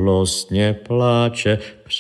přežalostně pláče,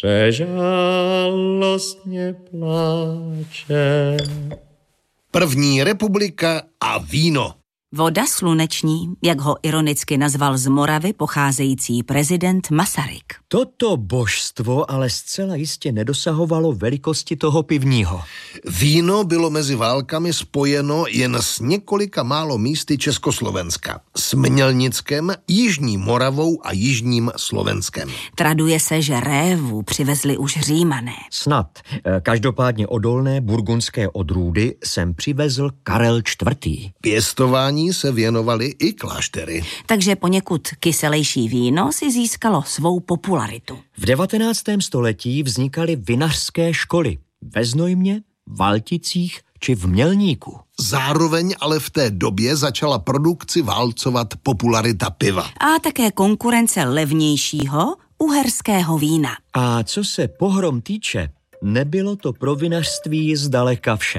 přežalostně pláče. První republika a víno. Voda sluneční, jak ho ironicky nazval z Moravy pocházející prezident Masaryk. Toto božstvo ale zcela jistě nedosahovalo velikosti toho pivního. Víno bylo mezi válkami spojeno jen s několika málo místy Československa. S Mělnickem, Jižní Moravou a Jižním Slovenskem. Traduje se, že révu přivezli už Římané. Snad. Každopádně odolné burgundské odrůdy sem přivezl Karel IV. Pěstování se věnovaly i kláštery. Takže poněkud kyselejší víno si získalo svou popularitu. V 19. století vznikaly vinařské školy ve Znojmě, Valticích či v Mělníku. Zároveň ale v té době začala produkci válcovat popularita piva. A také konkurence levnějšího uherského vína. A co se pohrom týče, nebylo to pro vinařství zdaleka vše.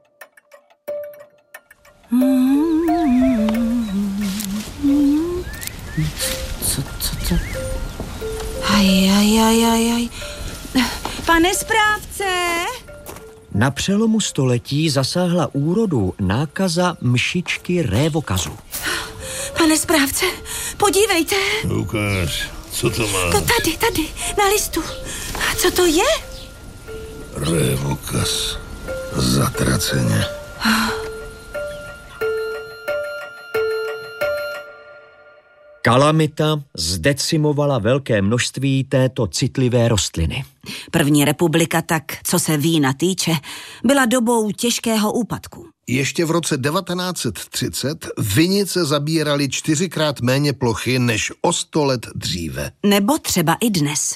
Co? Aj. Pane správce! Na přelomu století zasáhla úrodu nákaza mšičky révokazu. Pane správce, podívejte. Ukáž, co to má? To tady, na listu. Co to je? Révokaz. Zatraceně. Kalamita zdecimovala velké množství této citlivé rostliny. První republika tak, co se vína týče, byla dobou těžkého úpadku. Ještě v roce 1930 vinice zabíraly 4krát méně plochy než o 100 let dříve. Nebo třeba i dnes.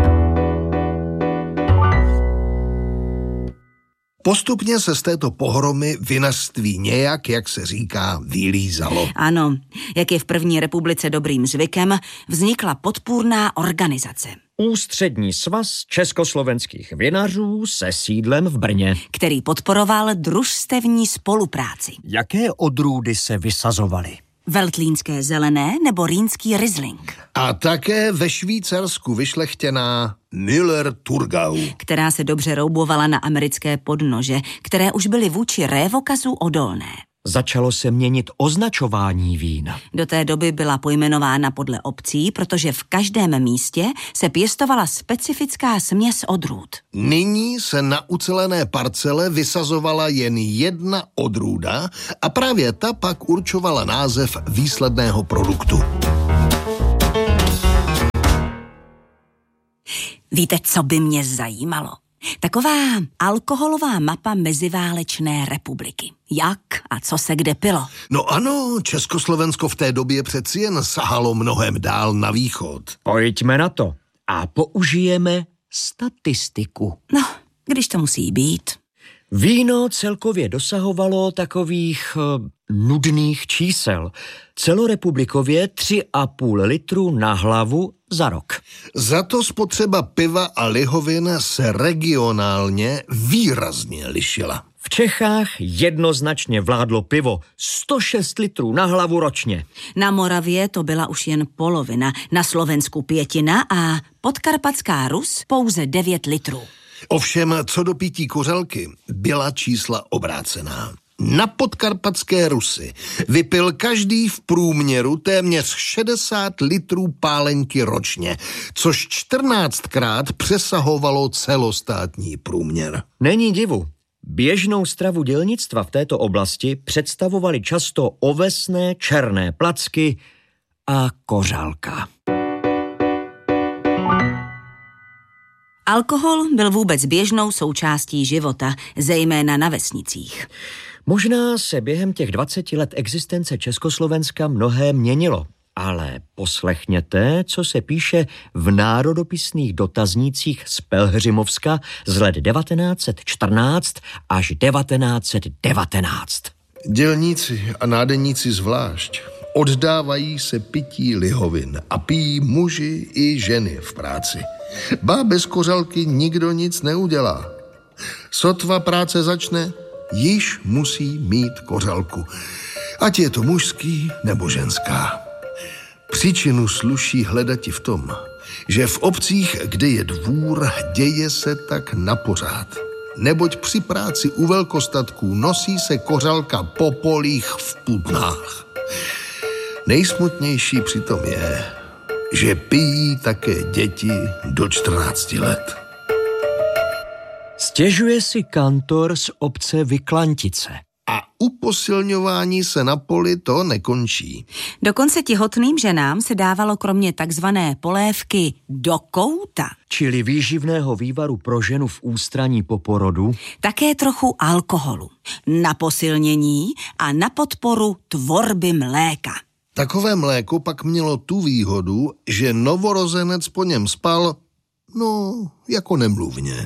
Postupně se z této pohromy vinařství nějak, jak se říká, vylízalo. Ano, jak je v první republice dobrým zvykem, vznikla podpůrná organizace. Ústřední svaz československých vinařů se sídlem v Brně, který podporoval družstevní spolupráci. Jaké odrůdy se vysazovaly? Veltlínské zelené nebo rýnský Riesling. A také ve Švýcarsku vyšlechtěná Müller-Thurgau, která se dobře roubovala na americké podnože, které už byly vůči révokazu odolné. Začalo se měnit označování vína. Do té doby byla pojmenována podle obcí, protože v každém místě se pěstovala specifická směs odrůd. Nyní se na ucelené parcele vysazovala jen jedna odrůda a právě ta pak určovala název výsledného produktu. Víte, co by mě zajímalo? Taková alkoholová mapa meziválečné republiky. Jak a co se kde pilo? No ano, Československo v té době přeci jen sahalo mnohem dál na východ. Pojďme na to a použijeme statistiku. No, když to musí být. Víno celkově dosahovalo takových nudných čísel. Celorepublikově 3,5 litru na hlavu za rok. Za to spotřeba piva a lihovin se regionálně výrazně lišila. V Čechách jednoznačně vládlo pivo 106 litrů na hlavu ročně. Na Moravě to byla už jen polovina, na Slovensku 1/5 a Podkarpatská Rus pouze 9 litrů. Ovšem, co do pití kořalky, byla čísla obrácená. Na podkarpatské Rusy vypil každý v průměru téměř 60 litrů pálenky ročně, což 14krát přesahovalo celostátní průměr. Není divu. Běžnou stravu dělnictva v této oblasti představovaly často ovesné černé placky a kořálka. Alkohol byl vůbec běžnou součástí života, zejména na vesnicích. Možná se během těch 20 let existence Československa mnohé měnilo, ale poslechněte, co se píše v národopisných dotaznících z Pelhřimovska z let 1914 až 1919. Dělníci a nádeníci zvlášť oddávají se pití lihovin a pijí muži i ženy v práci. Ba bez kořalky nikdo nic neudělá. Sotva práce začne, již musí mít kořalku. Ať je to mužský nebo ženská. Příčinu sluší hledati v tom, že v obcích, kde je dvůr, děje se tak napořád. Neboť při práci u velkostatků nosí se kořalka po polích v putnách. Nejsmutnější přitom je, že pijí také děti do 14 let. Stěžuje si kantor z obce Vyklantice. A u posilňování se na poli to nekončí. Dokonce těhotným ženám se dávalo kromě takzvané polévky do kouta, čili výživného vývaru pro ženu v ústraní po porodu, také trochu alkoholu. Na posilnění a na podporu tvorby mléka. Takové mléko pak mělo tu výhodu, že novorozenec po něm spal, jako nemluvně.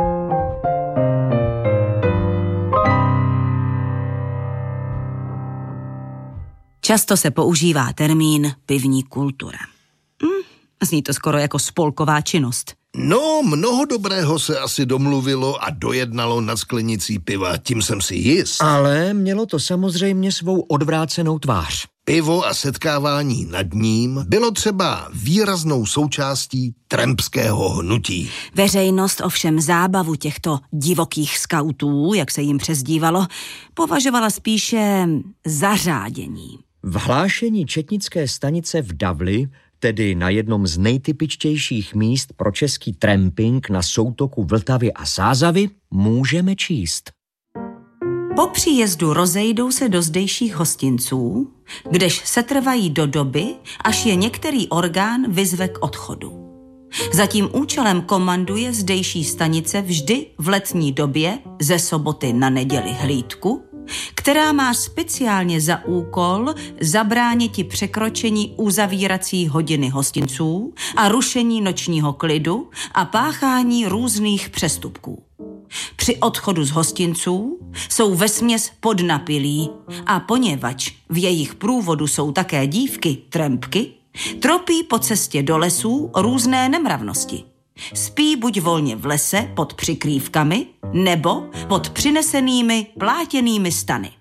Často se používá termín pivní kultura. Zní to skoro jako spolková činnost. Mnoho dobrého se asi domluvilo a dojednalo nad sklenicí piva, tím jsem si jist. ale mělo to samozřejmě svou odvrácenou tvář. Pivo a setkávání nad ním bylo třeba výraznou součástí trampského hnutí. Veřejnost ovšem zábavu těchto divokých skautů, jak se jim přezdívalo, považovala spíše za řádění. V hlášení četnické stanice v Davli, tedy na jednom z nejtypičtějších míst pro český tramping na soutoku Vltavy a Sázavy, můžeme číst. Po příjezdu rozejdou se do zdejších hostinců, kdež setrvají do doby, až je některý orgán vyzve k odchodu. Za tím účelem komanduje zdejší stanice vždy v letní době ze soboty na neděli hlídku, která má speciálně za úkol zabrániti překročení uzavírací hodiny hostinců a rušení nočního klidu a páchání různých přestupků. Při odchodu z hostinců jsou vesměs podnapilí a poněvadž v jejich průvodu jsou také dívky, trampky, tropí po cestě do lesů různé nemravnosti. Spí buď volně v lese pod přikrývkami, nebo pod přinesenými plátěnými stany.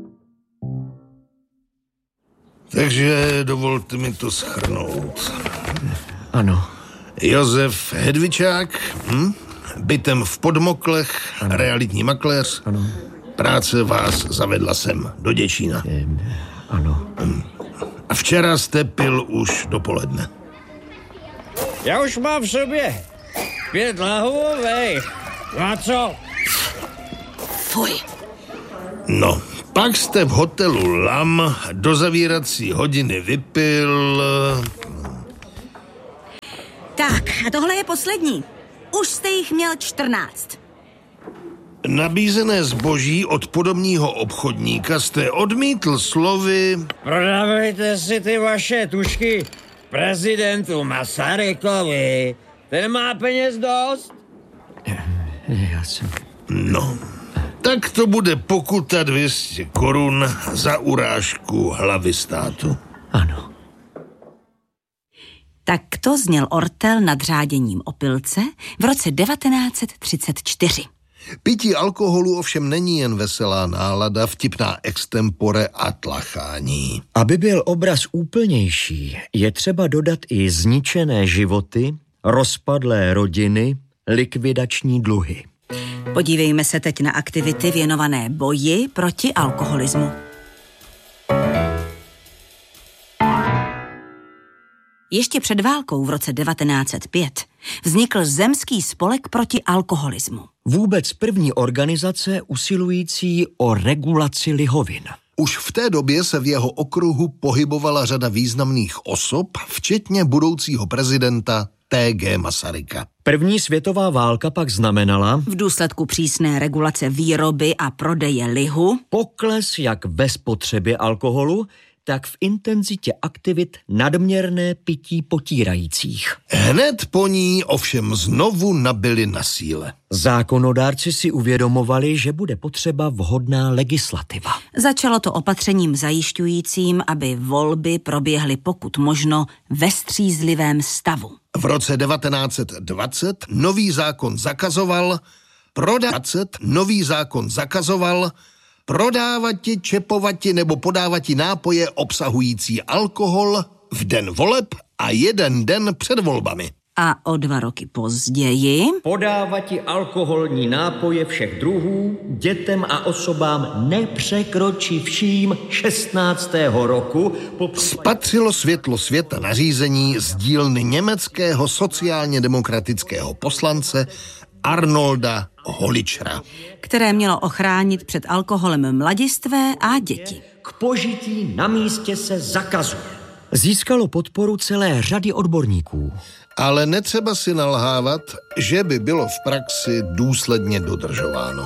Takže dovolte mi to shrnout. Ano. Josef Hedvičák, bytem v Podmoklech, realitní makléř. Ano. Práce vás zavedla sem do Děčína. Ano. A včera jste pil už dopoledne. Já už mám v sobě 5 lahůvej. A co? Fuj. No, pak jste v hotelu Lam do zavírací hodiny vypil... Tak, a tohle je poslední. Už jste jich měl 14. Nabízené zboží od podomního obchodníka jste odmítl slovy... Prodávejte si ty vaše tušky prezidentu Masarykovi. Ten má peněz dost. Já jsem... No, tak to bude pokuta 200 korun za urážku hlavy státu. Ano. Tak to zněl ortel nad řáděním opilce v roce 1934. Pití alkoholu ovšem není jen veselá nálada, vtipná extempore a tlachání. Aby byl obraz úplnější, je třeba dodat i zničené životy, rozpadlé rodiny, likvidační dluhy. Podívejme se teď na aktivity věnované boji proti alkoholismu. Ještě před válkou v roce 1905 vznikl Zemský spolek proti alkoholismu. Vůbec první organizace usilující o regulaci lihovin. Už v té době se v jeho okruhu pohybovala řada významných osob, včetně budoucího prezidenta T.G. Masaryka. První světová válka pak znamenala V důsledku přísné regulace výroby a prodeje lihu pokles jak ve spotřebě alkoholu, tak v intenzitě aktivit nadměrné pití potírajících. Hned po ní ovšem znovu nabyli na síle. Zákonodárci si uvědomovali, že bude potřeba vhodná legislativa. začalo to opatřením zajišťujícím, aby volby proběhly pokud možno ve střízlivém stavu. V roce 1920 nový zákon zakazoval prodávati, čepovati nebo podávati nápoje obsahující alkohol v den voleb a 1 den před volbami. A o 2 roky později Podávati alkoholní nápoje všech druhů dětem a osobám nepřekročivším 16. roku. Spatřilo světlo světa nařízení z dílny německého sociálně demokratického poslance Arnolda Holičera, které mělo ochránit před alkoholem mladistvé a děti. K požití na místě se zakazuje. Získalo podporu celé řady odborníků. ale netřeba si nalhávat, že by bylo v praxi důsledně dodržováno.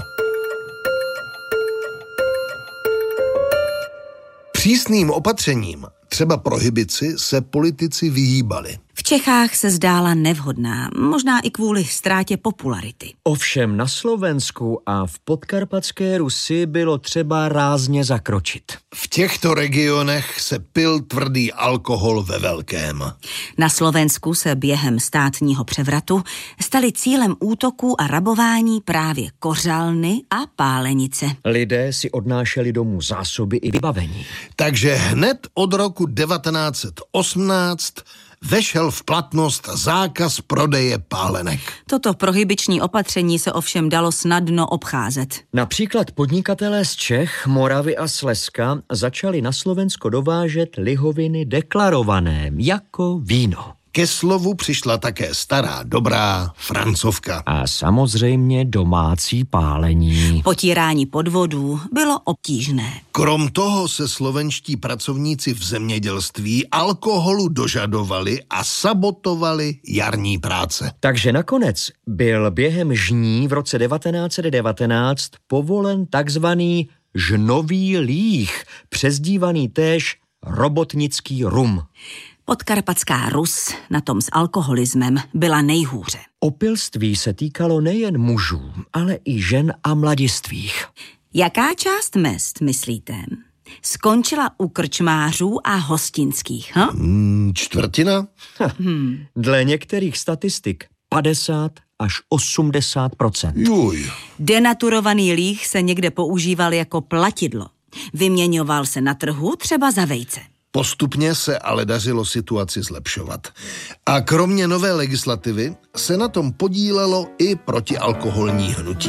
Přísným opatřením, třeba prohibici, se politici vyhýbali. V Čechách se zdála nevhodná, možná i kvůli ztrátě popularity. Ovšem na Slovensku a v Podkarpatské Rusi bylo třeba rázně zakročit. V těchto regionech se pil tvrdý alkohol ve velkém. Na Slovensku se během státního převratu staly cílem útoků a rabování právě kořalny a pálenice. Lidé si odnášeli domů zásoby i vybavení. Takže hned od roku 1918 vešel v platnost zákaz prodeje pálenek. Toto prohibiční opatření se ovšem dalo snadno obcházet. Například podnikatelé z Čech, Moravy a Slezska začali na Slovensko dovážet lihoviny deklarované jako víno. Ke slovu přišla také stará dobrá Francouzka. A samozřejmě domácí pálení. Potírání podvodů bylo obtížné. Krom toho se slovenští pracovníci v zemědělství alkoholu dožadovali a sabotovali jarní práce. Takže nakonec byl během žní v roce 1919 povolen takzvaný žnový líh, přezdívaný též robotnický rum. Podkarpatská Rus na tom s alkoholismem byla nejhůře. Opilství se týkalo nejen mužů, ale i žen a mladistvých. Jaká část mest, myslíte, skončila u krčmářů a hostinských, Čtvrtina? Dle některých statistik 50 až 80%. Juj. Denaturovaný líh se někde používal jako platidlo. Vyměňoval se na trhu třeba za vejce. Postupně se ale dařilo situaci zlepšovat. A kromě nové legislativy se na tom podílelo i protialkoholní hnutí.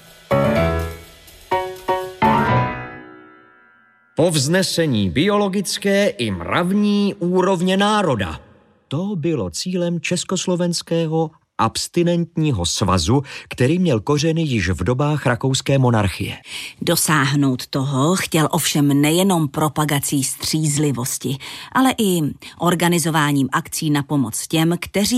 Povznesení biologické i mravní úrovně národa. To bylo cílem Československého abstinentního svazu, který měl kořeny již v dobách rakouské monarchie. Dosáhnout toho chtěl ovšem nejenom propagací střízlivosti, ale i organizováním akcí na pomoc těm, kteří